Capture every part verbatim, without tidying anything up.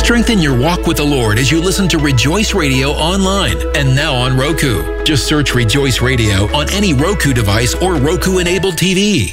Strengthen your walk with the Lord as you listen to Rejoice Radio online and now on Roku. Just search Rejoice Radio on any Roku device or Roku-enabled T V.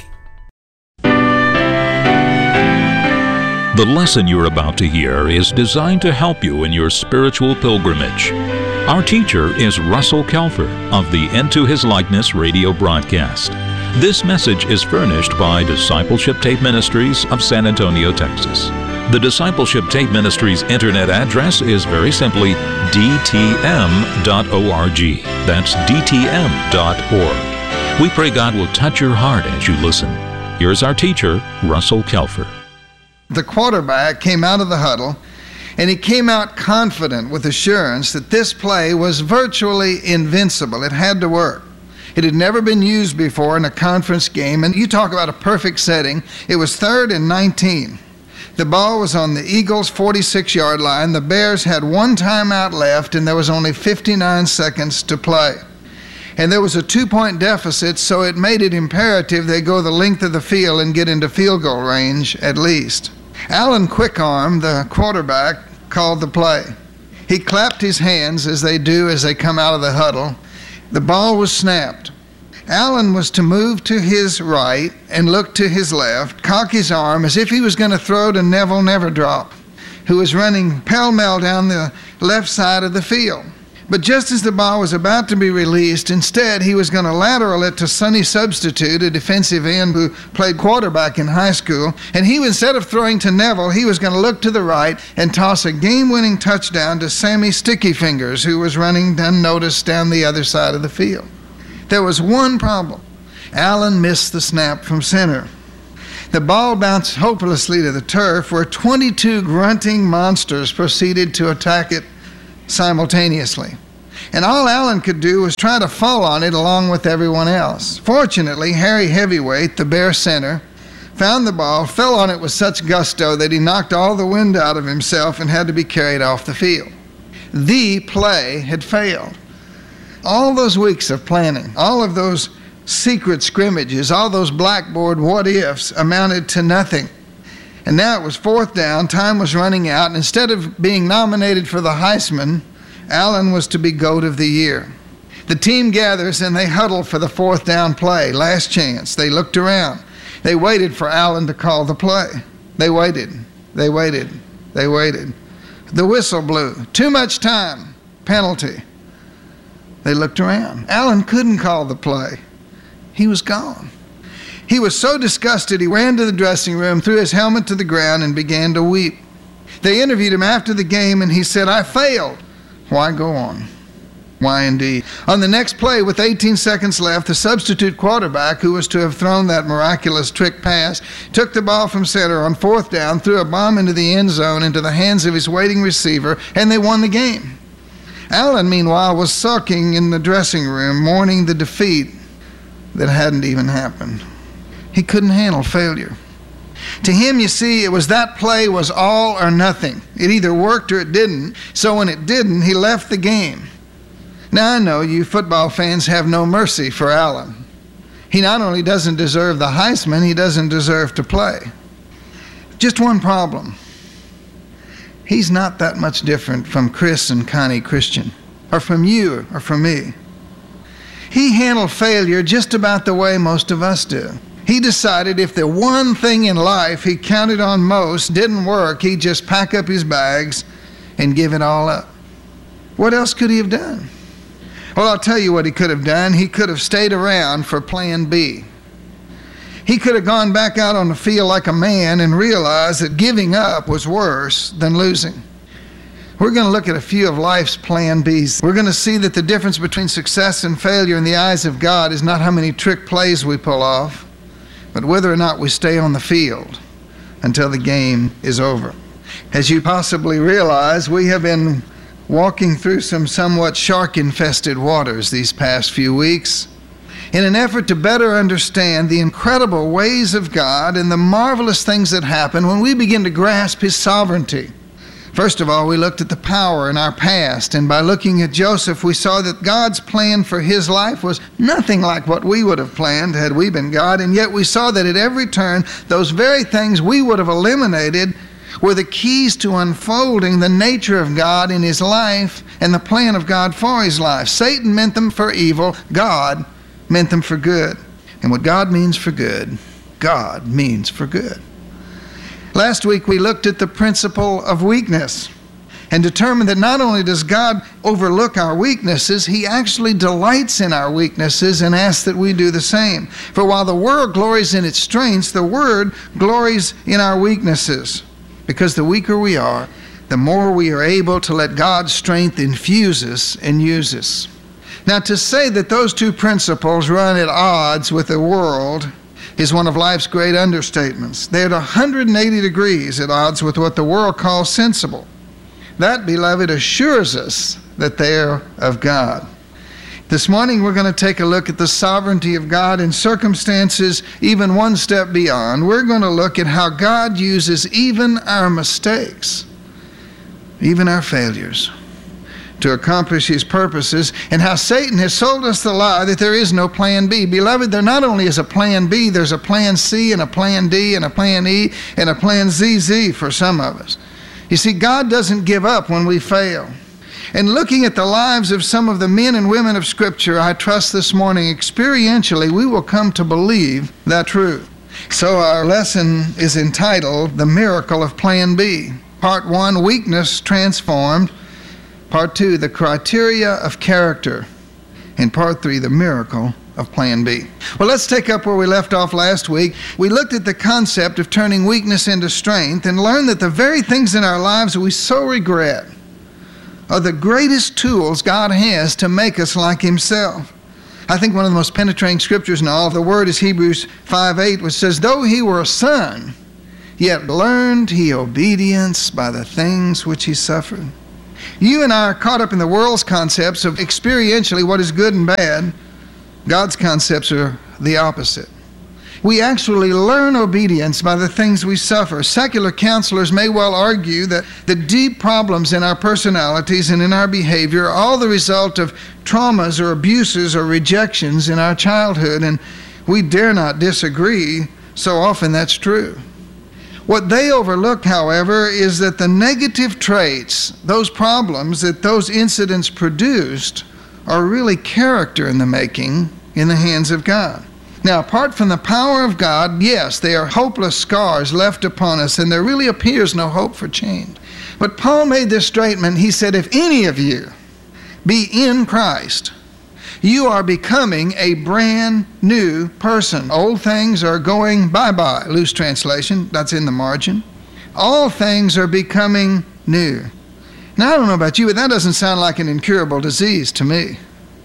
The lesson you're about to hear is designed to help you in your spiritual pilgrimage. Our teacher is Russell Kelfer of the Into His Likeness radio broadcast. This message is furnished by Discipleship Tape Ministries of San Antonio, Texas. The Discipleship Tape Ministries internet address is very simply d t m dot org. That's d t m dot org. We pray God will touch your heart as you listen. Here's our teacher, Russell Kelfer. The quarterback came out of the huddle, and he came out confident with assurance that this play was virtually invincible. It had to work. It had never been used before in a conference game, and you talk about a perfect setting. It was third and nineteen. The ball was on the Eagles' forty-six-yard line. The Bears had one timeout left, and there was only fifty-nine seconds to play. And there was a two-point deficit, so it made it imperative they go the length of the field and get into field goal range at least. Alan Quickarm, the quarterback, called the play. He clapped his hands as they do as they come out of the huddle. The ball was snapped. Alan was to move to his right and look to his left, cock his arm as if he was going to throw to Neville Neverdrop, who was running pell-mell down the left side of the field. But just as the ball was about to be released, instead he was going to lateral it to Sonny Substitute, a defensive end who played quarterback in high school. And he, instead of throwing to Neville, he was going to look to the right and toss a game-winning touchdown to Sammy Sticky Fingers, who was running unnoticed down the other side of the field. There was one problem. Allen missed the snap from center. The ball bounced hopelessly to the turf, where twenty-two grunting monsters proceeded to attack it simultaneously. And all Allen could do was try to fall on it along with everyone else. Fortunately, Harry Heavyweight, the Bear center, found the ball, fell on it with such gusto that he knocked all the wind out of himself and had to be carried off the field. The play had failed. All those weeks of planning, all of those secret scrimmages, all those blackboard what-ifs amounted to nothing. And now it was fourth down, time was running out, and instead of being nominated for the Heisman, Allen was to be GOAT of the year. The team gathers and they huddle for the fourth down play, last chance. They looked around. They waited for Allen to call the play. They waited, they waited, they waited. The whistle blew. Too much time. Penalty. They looked around. Allen couldn't call the play. He was gone. He was so disgusted, he ran to the dressing room, threw his helmet to the ground, and began to weep. They interviewed him after the game, and he said, "I failed." Why go on? Why indeed? On the next play, with eighteen seconds left, the substitute quarterback, who was to have thrown that miraculous trick pass, took the ball from center on fourth down, threw a bomb into the end zone into the hands of his waiting receiver, and they won the game. Allen, meanwhile, was sulking in the dressing room, mourning the defeat that hadn't even happened. He couldn't handle failure. To him, you see, it was that play was all or nothing. It either worked or it didn't. So when it didn't, he left the game. Now I know you football fans have no mercy for Allen. He not only doesn't deserve the Heisman, he doesn't deserve to play. Just one problem. He's not that much different from Chris and Connie Christian, or from you, or from me. He handled failure just about the way most of us do. He decided if the one thing in life he counted on most didn't work, he'd just pack up his bags and give it all up. What else could he have done? Well, I'll tell you what he could have done. He could have stayed around for plan B. He could have gone back out on the field like a man and realized that giving up was worse than losing. We're going to look at a few of life's plan B's. We're going to see that the difference between success and failure in the eyes of God is not how many trick plays we pull off, but whether or not we stay on the field until the game is over. As you possibly realize, we have been walking through some somewhat shark-infested waters these past few weeks in an effort to better understand the incredible ways of God and the marvelous things that happen when we begin to grasp His sovereignty. First of all, we looked at the power in our past, and by looking at Joseph, we saw that God's plan for his life was nothing like what we would have planned had we been God, and yet we saw that at every turn, those very things we would have eliminated were the keys to unfolding the nature of God in his life and the plan of God for his life. Satan meant them for evil. God meant them for good. And what God means for good, God means for good. Last week we looked at the principle of weakness and determined that not only does God overlook our weaknesses, he actually delights in our weaknesses and asks that we do the same. For while the world glories in its strengths, the Word glories in our weaknesses. Because the weaker we are, the more we are able to let God's strength infuse us and use us. Now, to say that those two principles run at odds with the world is one of life's great understatements. They're at one hundred eighty degrees at odds with what the world calls sensible. That, beloved, assures us that they are of God. This morning we're going to take a look at the sovereignty of God in circumstances even one step beyond. We're going to look at how God uses even our mistakes, even our failures, to accomplish his purposes, and how Satan has sold us the lie that there is no plan B. Beloved, there not only is a plan B, there's a plan C and a plan D and a plan E and a plan Z Z for some of us. You see, God doesn't give up when we fail. And looking at the lives of some of the men and women of Scripture, I trust this morning experientially we will come to believe that truth. So our lesson is entitled, The Miracle of Plan B. Part one, Weakness Transformed. Part two, The Criteria of Character. And part three, The Miracle of Plan B. Well, let's take up where we left off last week. We looked at the concept of turning weakness into strength and learned that the very things in our lives we so regret are the greatest tools God has to make us like himself. I think one of the most penetrating scriptures in all of the Word is Hebrews five eight, which says, though he were a son, yet learned he obedience by the things which he suffered. You and I are caught up in the world's concepts of experientially what is good and bad. God's concepts are the opposite. We actually learn obedience by the things we suffer. Secular counselors may well argue that the deep problems in our personalities and in our behavior are all the result of traumas or abuses or rejections in our childhood, and we dare not disagree. So often that's true. What they overlook, however, is that the negative traits, those problems that those incidents produced, are really character in the making in the hands of God. Now, apart from the power of God, yes, they are hopeless scars left upon us, and there really appears no hope for change. But Paul made this statement. He said, if any of you be in Christ, you are becoming a brand new person. Old things are going bye-bye, loose translation, that's in the margin. All things are becoming new. Now, I don't know about you, but that doesn't sound like an incurable disease to me.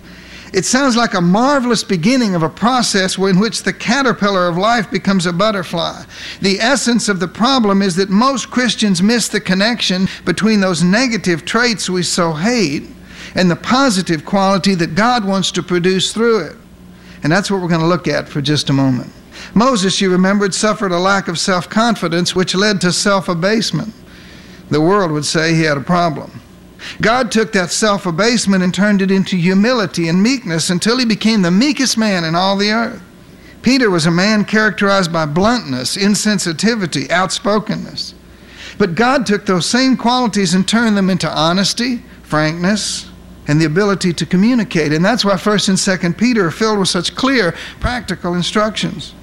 It sounds like a marvelous beginning of a process in which the caterpillar of life becomes a butterfly. The essence of the problem is that most Christians miss the connection between those negative traits we so hate and the positive quality that God wants to produce through it. And that's what we're going to look at for just a moment. Moses, you remembered, suffered a lack of self-confidence, which led to self-abasement. The world would say he had a problem. God took that self-abasement and turned it into humility and meekness until he became the meekest man in all the earth. Peter was a man characterized by bluntness, insensitivity, outspokenness. But God took those same qualities and turned them into honesty, frankness, and the ability to communicate. And that's why First and Second Peter are filled with such clear, practical instructions.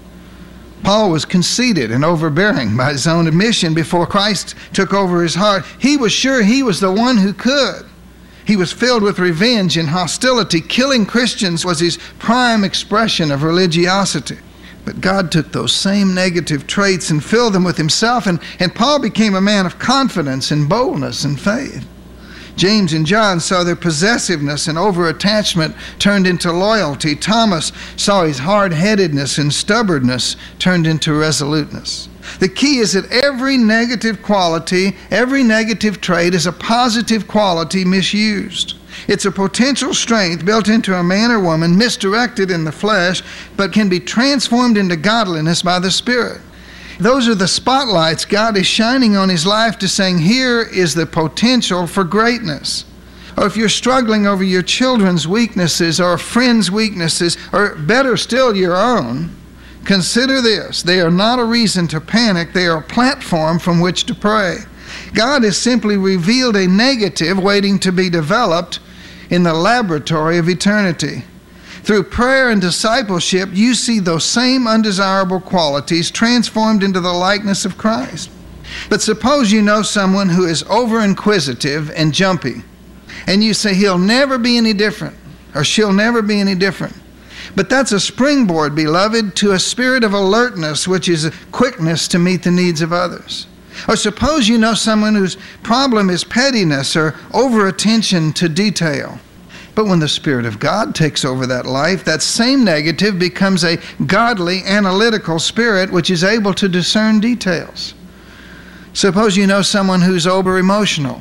Paul was conceited and overbearing by his own admission before Christ took over his heart. He was sure he was the one who could. He was filled with revenge and hostility. Killing Christians was his prime expression of religiosity. But God took those same negative traits and filled them with himself, and, and Paul became a man of confidence and boldness and faith. James and John saw their possessiveness and over-attachment turned into loyalty. Thomas saw his hard-headedness and stubbornness turned into resoluteness. The key is that every negative quality, every negative trait is a positive quality misused. It's a potential strength built into a man or woman, misdirected in the flesh, but can be transformed into godliness by the Spirit. Those are the spotlights God is shining on his life to saying, here is the potential for greatness. Or if you're struggling over your children's weaknesses or a friend's weaknesses, or better still, your own, Consider this. They are not a reason to panic. They are a platform from which to pray. God has simply revealed a negative waiting to be developed in the laboratory of eternity. Through prayer and discipleship, you see those same undesirable qualities transformed into the likeness of Christ. But suppose you know someone who is over-inquisitive and jumpy, and you say he'll never be any different, or she'll never be any different. But that's a springboard, beloved, to a spirit of alertness, which is a quickness to meet the needs of others. Or suppose you know someone whose problem is pettiness or over-attention to detail. But when the Spirit of God takes over that life, that same negative becomes a godly, analytical spirit which is able to discern details. Suppose you know someone who's over-emotional.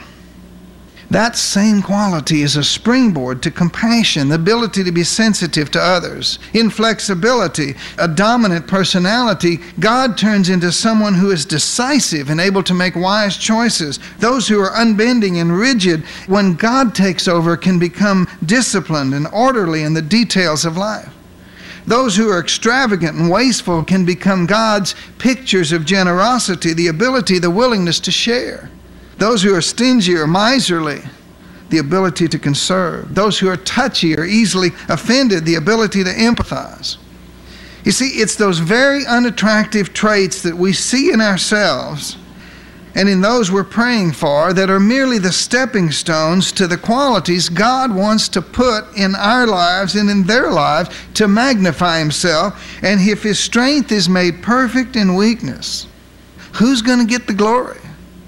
That same quality is a springboard to compassion, the ability to be sensitive to others, inflexibility, a dominant personality. God turns into someone who is decisive and able to make wise choices. Those who are unbending and rigid, when God takes over, can become disciplined and orderly in the details of life. Those who are extravagant and wasteful can become God's pictures of generosity, the ability, the willingness to share. Those who are stingy or miserly, the ability to conserve. Those who are touchy or easily offended, the ability to empathize. You see, it's those very unattractive traits that we see in ourselves and in those we're praying for that are merely the stepping stones to the qualities God wants to put in our lives and in their lives to magnify Himself. And if His strength is made perfect in weakness, who's going to get the glory?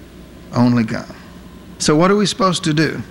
Only God. So what are we supposed to do?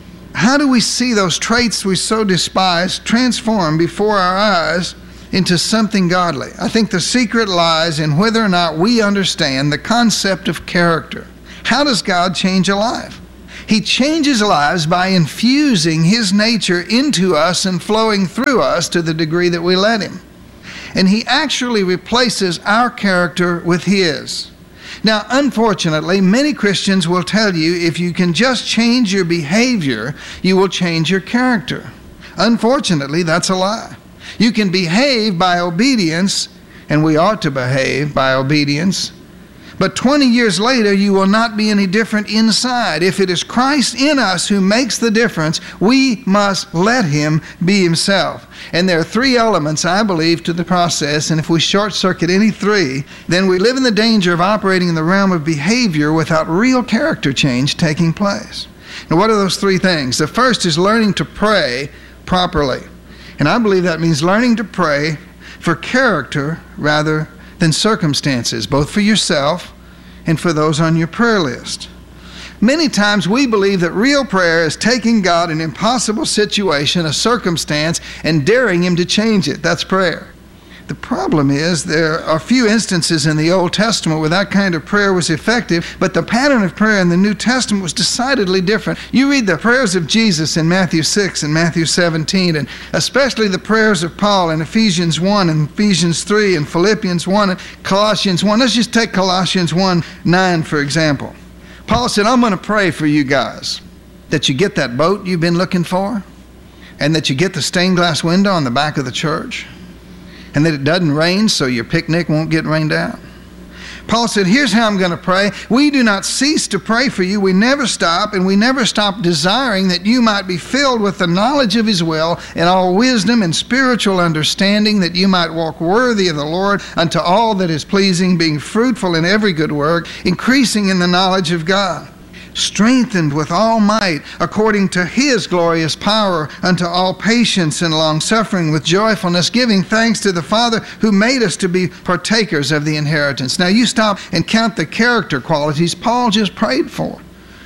How do we see those traits we so despise transformed before our eyes into something godly? I think the secret lies in whether or not we understand the concept of character. How does God change a life? He changes lives by infusing His nature into us and flowing through us to the degree that we let Him. And He actually replaces our character with His. Now, unfortunately, many Christians will tell you if you can just change your behavior, you will change your character. Unfortunately, that's a lie. You can behave by obedience, and we ought to behave by obedience, but twenty years later, you will not be any different inside. If it is Christ in us who makes the difference, we must let Him be Himself. And there are three elements, I believe, to the process, and if we short-circuit any three, then we live in the danger of operating in the realm of behavior without real character change taking place. Now, what are those three things? The first is learning to pray properly. And I believe that means learning to pray for character rather than circumstances, both for yourself and for those on your prayer list. Many times we believe that real prayer is taking God an impossible situation, a circumstance, and daring Him to change it. That's prayer. The problem is there are a few instances in the Old Testament where that kind of prayer was effective, but the pattern of prayer in the New Testament was decidedly different. You read the prayers of Jesus in Matthew six and Matthew seventeen, and especially the prayers of Paul in Ephesians one and Ephesians three and Philippians one and Colossians one. Let's just take Colossians one nine, for example. Paul said, I'm going to pray for you guys that you get that boat you've been looking for, and that you get the stained glass window on the back of the church, and that it doesn't rain so your picnic won't get rained out. Paul said, here's how I'm going to pray. We do not cease to pray for you. We never stop, and we never stop desiring that you might be filled with the knowledge of His will and all wisdom and spiritual understanding, that you might walk worthy of the Lord unto all that is pleasing, being fruitful in every good work, increasing in the knowledge of God, strengthened with all might according to His glorious power unto all patience and long-suffering with joyfulness, giving thanks to the Father who made us to be partakers of the inheritance. Now you stop and count the character qualities Paul just prayed for.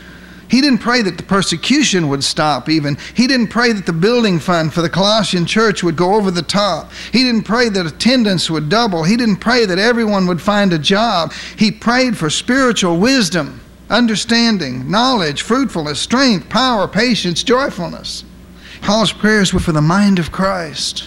He didn't pray that the persecution would stop even. He didn't pray that the building fund for the Colossian church would go over the top. He didn't pray that attendance would double. He didn't pray that everyone would find a job. He prayed for spiritual wisdom, understanding, knowledge, fruitfulness, strength, power, patience, joyfulness. Paul's prayers were for the mind of Christ.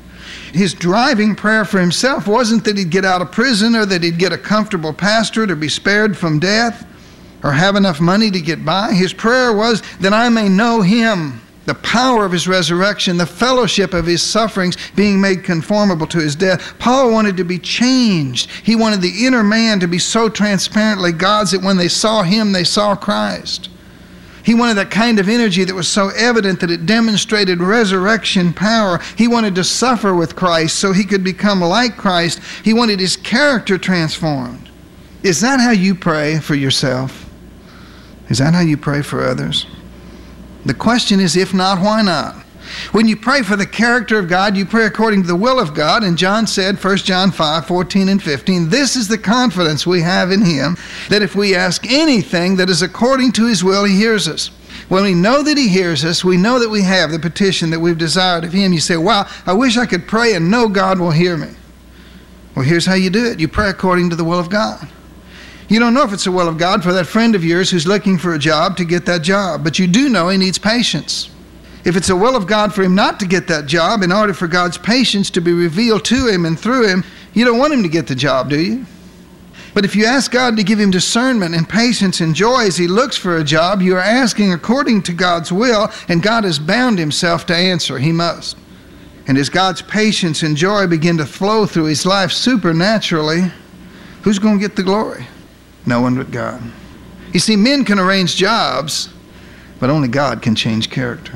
His driving prayer for himself wasn't that he'd get out of prison or that he'd get a comfortable pastorate or be spared from death or have enough money to get by. His prayer was that I may know Him the power of his resurrection, the fellowship of his sufferings being made conformable to his death. Paul wanted to be changed. He wanted the inner man to be so transparently God's that when they saw him, they saw Christ. He wanted that kind of energy that was so evident that it demonstrated resurrection power. He wanted to suffer with Christ so he could become like Christ. He wanted his character transformed. Is that how you pray for yourself? Is that how you pray for others? The question is, if not, why not? When you pray for the character of God, you pray according to the will of God. And John said, First John five, fourteen and fifteen, this is the confidence we have in him, that if we ask anything that is according to his will, he hears us. When we know that he hears us, we know that we have the petition that we've desired of him. You say, wow, I wish I could pray and know God will hear me. Well, here's how you do it. You pray according to the will of God. You don't know if it's the will of God for that friend of yours who's looking for a job to get that job, but you do know he needs patience. If it's the will of God for him not to get that job, in order for God's patience to be revealed to him and through him, you don't want him to get the job, do you? But if you ask God to give him discernment and patience and joy as he looks for a job, you are asking according to God's will, and God has bound himself to answer. He must. And as God's patience and joy begin to flow through his life supernaturally, who's going to get the glory? No one but God. You see, men can arrange jobs, but only God can change character.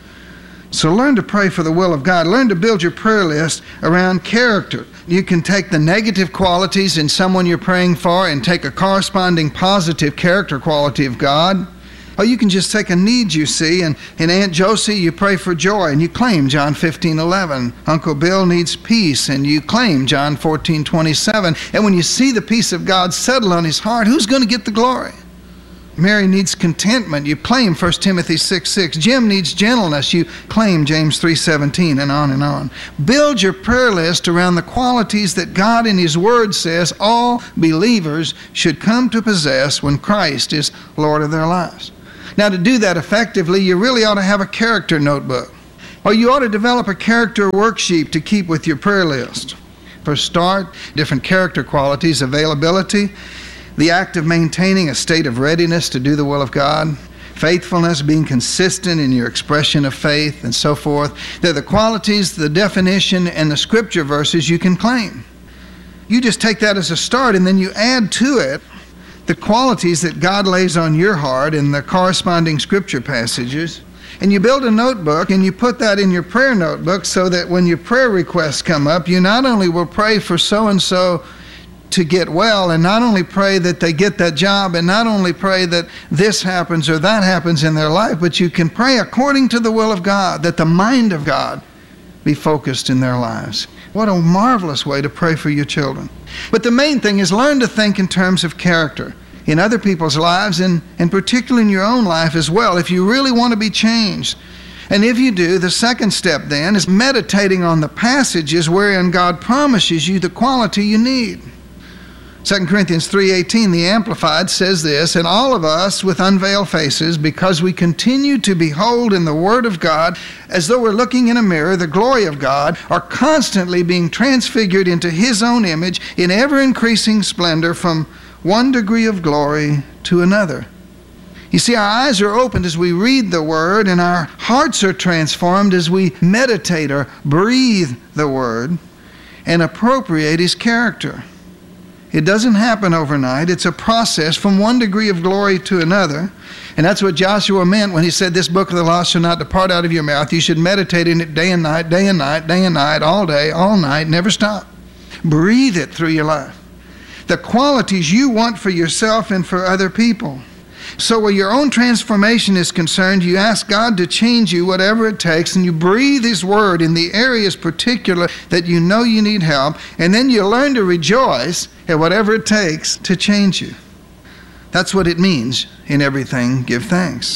So learn to pray for the will of God. Learn to build your prayer list around character. You can take the negative qualities in someone you're praying for and take a corresponding positive character quality of God. Or you can just take a need you see, and in Aunt Josie you pray for joy and you claim John fifteen eleven. Uncle Bill needs peace and you claim John fourteen twenty-seven. And when you see the peace of God settle on his heart, who's going to get the glory? Mary needs contentment. You claim First Timothy six six. Jim needs gentleness. You claim James three seventeen, and on and on. Build your prayer list around the qualities that God in his word says all believers should come to possess when Christ is Lord of their lives. Now, to do that effectively, you really ought to have a character notebook. Or you ought to develop a character worksheet to keep with your prayer list. For a start, different character qualities: availability, the act of maintaining a state of readiness to do the will of God, faithfulness, being consistent in your expression of faith, and so forth. They're the qualities, the definition, and the scripture verses you can claim. You just take that as a start, and then you add to it the qualities that God lays on your heart in the corresponding scripture passages. And you build a notebook, and you put that in your prayer notebook so that when your prayer requests come up, you not only will pray for so-and-so to get well, and not only pray that they get that job, and not only pray that this happens or that happens in their life, but you can pray according to the will of God, that the mind of God be focused in their lives. What a marvelous way to pray for your children. But the main thing is learn to think in terms of character in other people's lives, and, and particularly in your own life as well, if you really want to be changed. And if you do, the second step then is meditating on the passages wherein God promises you the quality you need. Second Corinthians three eighteen, the Amplified, says this, and all of us with unveiled faces, because we continue to behold in the Word of God, as though we're looking in a mirror, the glory of God, are constantly being transfigured into His own image in ever-increasing splendor from one degree of glory to another. You see, our eyes are opened as we read the Word, and our hearts are transformed as we meditate or breathe the Word and appropriate His character. It doesn't happen overnight. It's a process from one degree of glory to another. And that's what Joshua meant when he said, this book of the law shall not depart out of your mouth. You should meditate in it day and night, day and night, day and night, all day, all night, never stop. Breathe it through your life. The qualities you want for yourself and for other people. So where your own transformation is concerned, you ask God to change you whatever it takes, and you breathe His Word in the areas particular that you know you need help, and then you learn to rejoice at whatever it takes to change you. That's what it means, in everything give thanks.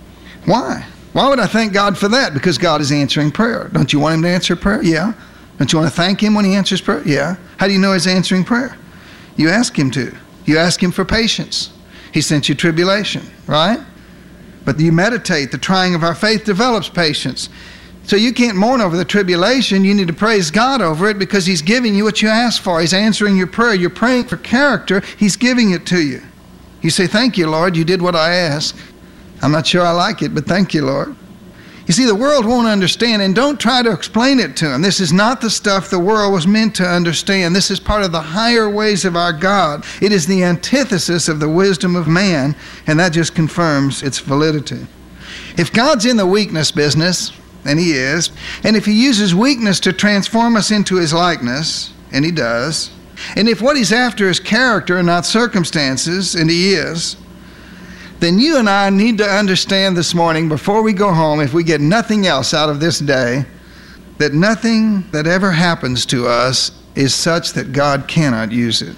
Why? Why would I thank God for that? Because God is answering prayer. Don't you want Him to answer prayer? Yeah. Don't you want to thank Him when He answers prayer? Yeah. How do you know He's answering prayer? You ask Him to. You ask Him for patience. He sent you tribulation, right? But you meditate. The trying of our faith develops patience. So you can't mourn over the tribulation. You need to praise God over it because He's giving you what you asked for. He's answering your prayer. You're praying for character. He's giving it to you. You say, thank you, Lord. You did what I asked. I'm not sure I like it, but thank you, Lord. You You see, the world won't understand, and don't try to explain it to them. This is not the stuff the world was meant to understand. This is part of the higher ways of our God. It is the antithesis of the wisdom of man, and that just confirms its validity. If God's in the weakness business, and He is, and if He uses weakness to transform us into His likeness, and He does, and if what He's after is character and not circumstances, and He is, then you and I need to understand this morning before we go home, if we get nothing else out of this day, that nothing that ever happens to us is such that God cannot use it.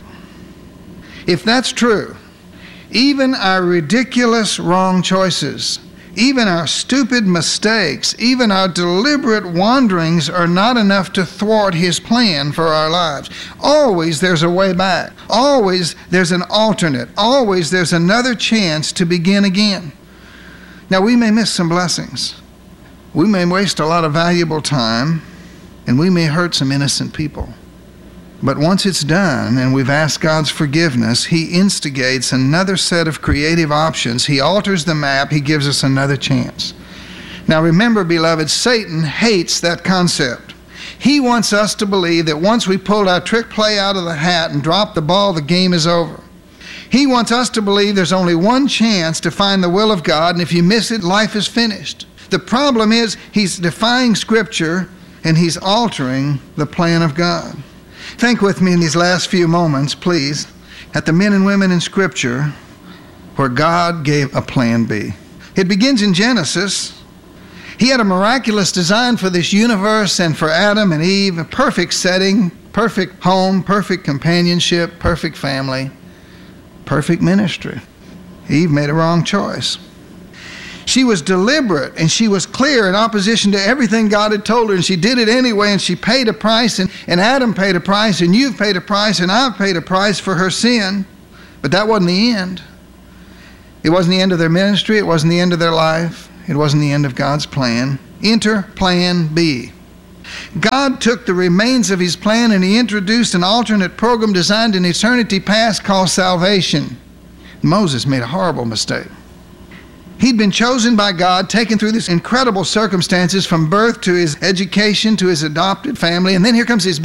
If that's true, even our ridiculous wrong choices, even our stupid mistakes, even our deliberate wanderings are not enough to thwart His plan for our lives. Always there's a way back. Always there's an alternate. Always there's another chance to begin again. Now, we may miss some blessings. We may waste a lot of valuable time, and we may hurt some innocent people. But once it's done and we've asked God's forgiveness, He instigates another set of creative options. He alters the map. He gives us another chance. Now remember, beloved, Satan hates that concept. He wants us to believe that once we pulled our trick play out of the hat and dropped the ball, the game is over. He wants us to believe there's only one chance to find the will of God, and if you miss it, life is finished. The problem is he's defying Scripture and he's altering the plan of God. Think with me in these last few moments, please, at the men and women in Scripture where God gave a plan B. It begins in Genesis. He had a miraculous design for this universe and for Adam and Eve, a perfect setting, perfect home, perfect companionship, perfect family, perfect ministry. Eve made a wrong choice. She was deliberate and she was clear in opposition to everything God had told her, and she did it anyway, and she paid a price, and, and Adam paid a price, and you've paid a price, and I've paid a price for her sin. But that wasn't the end. It wasn't the end of their ministry. It wasn't the end of their life. It wasn't the end of God's plan. Enter Plan B. God took the remains of His plan and He introduced an alternate program designed in eternity past called salvation. Moses made a horrible mistake. He'd been chosen by God, taken through these incredible circumstances from birth to his education to his adopted family, and then here comes his